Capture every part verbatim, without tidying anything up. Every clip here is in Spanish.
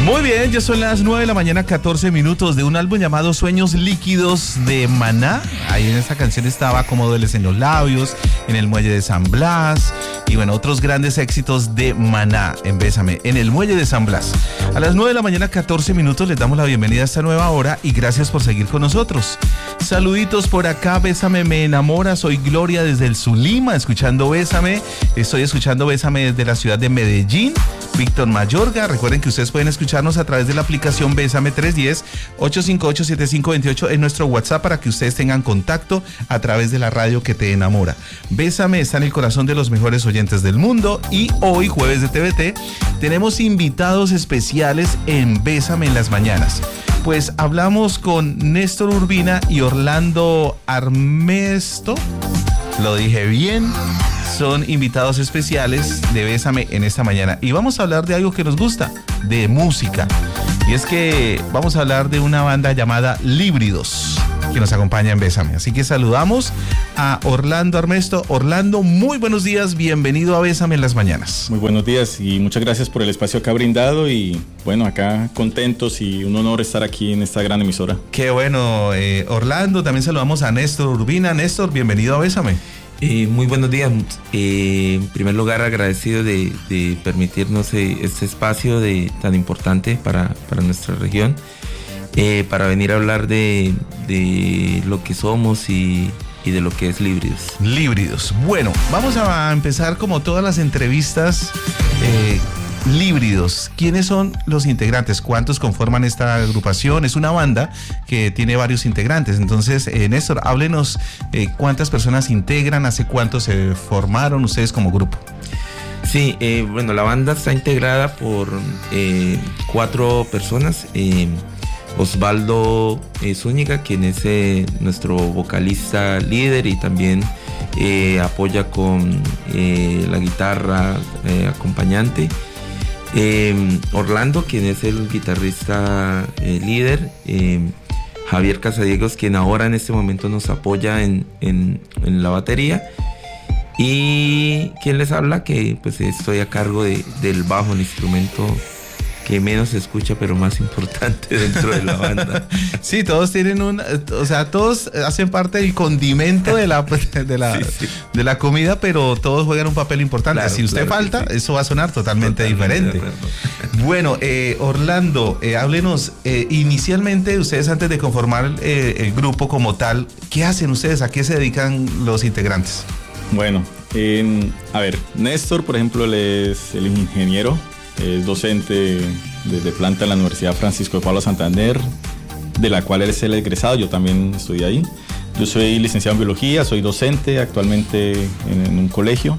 Muy bien, ya son las nueve de la mañana, catorce minutos, de un álbum llamado Sueños Líquidos de Maná. Ahí en esta canción estaba Como dueles en los labios, En el muelle de San Blas y bueno, otros grandes éxitos de Maná en Bésame, en el muelle de San Blas. A las nueve de la mañana, catorce minutos, les damos la bienvenida a esta nueva hora y gracias por seguir con nosotros. Saluditos por acá, Bésame me enamora, soy Gloria desde el Zulima, escuchando Bésame. Estoy escuchando Bésame desde la ciudad de Medellín. Víctor Mayorga, recuerden que ustedes pueden escucharnos a través de la aplicación Bésame trescientos diez, ocho cinco ocho, siete cinco dos ocho en nuestro WhatsApp para que ustedes tengan contacto a través de la radio que te enamora. Bésame está en el corazón de los mejores oyentes del mundo y hoy, jueves de T V T, tenemos invitados especiales en Bésame en las mañanas. Pues hablamos con Néstor Urbina y Orlando Armesto, lo dije bien. Son invitados especiales de Bésame en esta mañana. Y vamos a hablar de algo que nos gusta, de música. Y es que vamos a hablar de una banda llamada Líbridos, que nos acompaña en Bésame. Así que saludamos a Orlando Armesto. Orlando, muy buenos días, bienvenido a Bésame en las mañanas. Muy buenos días y muchas gracias por el espacio acá brindado y bueno, acá contentos y un honor estar aquí en esta gran emisora. Qué bueno, eh, Orlando. También saludamos a Néstor Urbina. Néstor, bienvenido a Bésame. Eh, muy buenos días. Eh, en primer lugar, agradecido de, de permitirnos eh, este espacio de, tan importante para, para nuestra región, eh, para venir a hablar de, de lo que somos y, y de lo que es Líbridos. Líbridos. Bueno, vamos a empezar como todas las entrevistas. Eh, Líbridos, ¿quiénes son los integrantes? ¿Cuántos conforman esta agrupación? Es una banda que tiene varios integrantes. Entonces, eh, Néstor, háblenos eh, cuántas personas integran, hace cuánto se formaron ustedes como grupo. Sí, eh, bueno, la banda está integrada por eh, cuatro personas. Eh, Osvaldo eh, Zúñiga, quien es eh, nuestro vocalista líder y también eh, apoya con eh, la guitarra eh, acompañante. Eh, Orlando, quien es el guitarrista eh, líder, eh, Javier Casadiegos, quien ahora en este momento nos apoya en, en, en la batería, y quien les habla, que pues estoy a cargo de, del bajo, el instrumento que menos se escucha pero más importante dentro de la banda. Sí, todos tienen un, o sea, todos hacen parte del condimento de la, de la, sí, sí. de la comida, pero todos juegan un papel importante. Claro, si usted claro falta, sí. eso va a sonar totalmente, totalmente diferente. Bueno, eh, Orlando, eh, háblenos, eh, inicialmente ustedes antes de conformar eh, el grupo como tal, ¿qué hacen ustedes? ¿A qué se dedican los integrantes? Bueno, eh, a ver, Néstor, por ejemplo, él es el ingeniero. Es docente de, de planta en la Universidad Francisco de Paula Santander, de la cual él es el egresado, yo también estudié ahí. Yo soy licenciado en biología, soy docente actualmente en, en un colegio.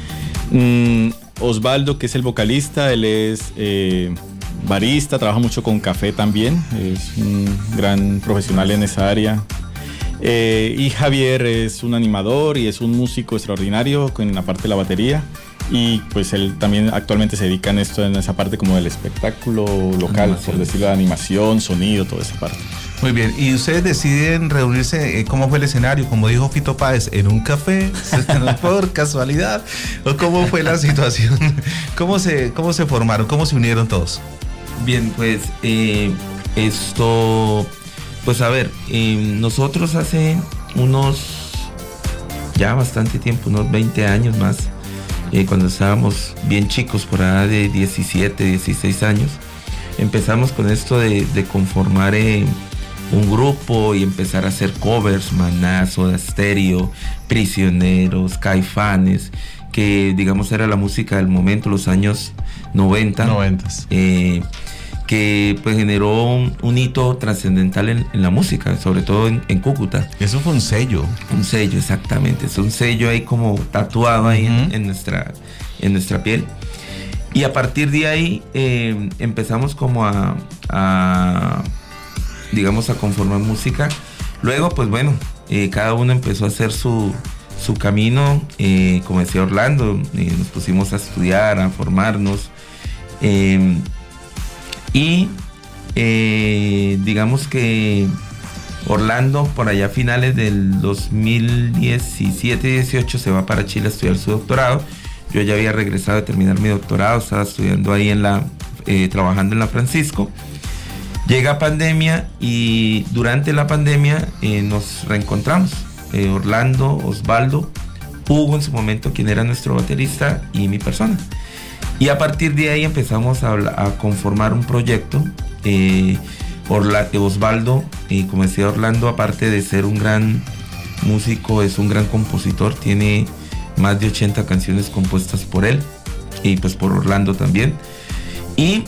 Mm, Osvaldo, que es el vocalista, él es eh, barista, trabaja mucho con café también, es un gran profesional en esa área. Eh, y Javier es un animador y es un músico extraordinario en la parte de la batería. Y pues él también actualmente se dedica en esto, en esa parte como del espectáculo local, por decirlo, de animación, sonido, toda esa parte. Muy bien, y ustedes deciden reunirse, ¿cómo fue el escenario? Como dijo Fito Páez, ¿en un café? ¿Por casualidad? ¿O cómo fue la situación? ¿Cómo se, cómo se formaron? ¿Cómo se unieron todos? Bien, pues eh, esto, pues a ver, eh, nosotros hace unos, ya bastante tiempo, unos veinte años más, Eh, cuando estábamos bien chicos, por allá de diecisiete, dieciséis años, empezamos con esto de, de conformar eh, un grupo y empezar a hacer covers, Maná, Soda Stereo, Prisioneros, Caifanes, que digamos era la música del momento, los años noventa. Noventas. Eh, que pues generó un, un hito trascendental en, en la música, sobre todo en, en Cúcuta. Eso fue un sello. Un sello, exactamente. Es un sello ahí como tatuado ahí uh-huh. en, en, nuestra, en nuestra piel. Y a partir de ahí eh, empezamos como a, a, digamos, a conformar música. Luego, pues bueno, eh, cada uno empezó a hacer su, su camino. Eh, como decía Orlando, eh, nos pusimos a estudiar, a formarnos. Eh, Y eh, digamos que Orlando, por allá a finales del dos mil diecisiete dieciocho, se va para Chile a estudiar su doctorado. Yo ya había regresado a terminar mi doctorado, estaba estudiando ahí en la eh, trabajando en la Francisco. Llega pandemia y durante la pandemia eh, nos reencontramos. Eh, Orlando, Osvaldo, Hugo en su momento, quien era nuestro baterista, y mi persona. Y a partir de ahí empezamos a, a conformar un proyecto. Eh, Orla, Osvaldo, eh, como decía Orlando, aparte de ser un gran músico, es un gran compositor, tiene más de ochenta canciones compuestas por él y pues por Orlando también. Y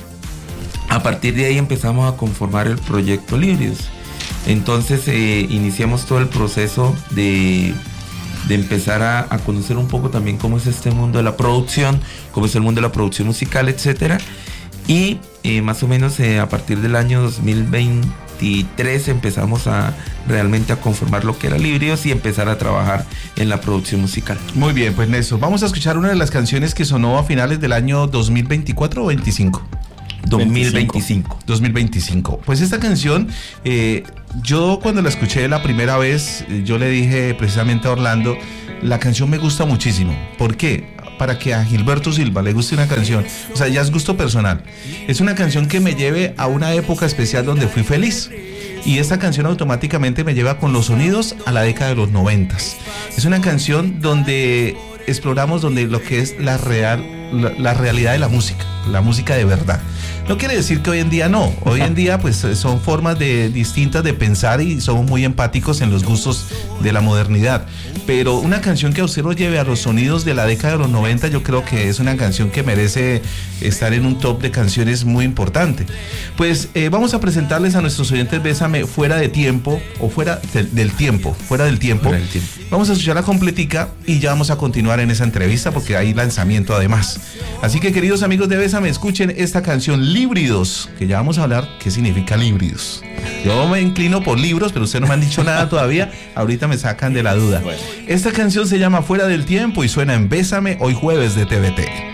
a partir de ahí empezamos a conformar el proyecto Líbridos. Entonces eh, iniciamos todo el proceso de, de empezar a, a conocer un poco también cómo es este mundo de la producción, cómo es el mundo de la producción musical, etcétera. Y eh, más o menos eh, a partir del año dos mil veintitrés empezamos a realmente a conformar lo que era Líbridos y empezar a trabajar en la producción musical. Muy bien, pues Néstor, vamos a escuchar una de las canciones que sonó a finales del año dos mil veinticuatro o veinticinco. dos mil veinticinco. dos mil veinticinco. Pues esta canción, eh, yo cuando la escuché la primera vez, yo le dije precisamente a Orlando, la canción me gusta muchísimo. ¿Por qué? Para que a Gilberto Silva le guste una canción, o sea, ya es gusto personal. Es una canción que me lleve a una época especial donde fui feliz. Y esta canción automáticamente me lleva con los sonidos a la década de los noventas. Es una canción donde exploramos donde lo que es la real, la, la realidad de la música, la música de verdad. No quiere decir que hoy en día no, hoy en día pues son formas de, distintas de pensar y somos muy empáticos en los gustos de la modernidad, pero una canción que a usted lo lleve a los sonidos de la década de los noventa, yo creo que es una canción que merece estar en un top de canciones muy importante. Pues eh, vamos a presentarles a nuestros oyentes Bésame fuera de tiempo o fuera de, del tiempo, fuera del tiempo. Fuera del tiempo. Vamos a escucharla completica y ya vamos a continuar en esa entrevista porque hay lanzamiento además. Así que queridos amigos de Bésame, escuchen esta canción Líbridos, que ya vamos a hablar qué significa líbridos. Yo me inclino por libros, pero ustedes no me han dicho nada todavía. Ahorita me sacan de la duda. Esta canción se llama Fuera del Tiempo y suena en Bésame hoy jueves de T V T.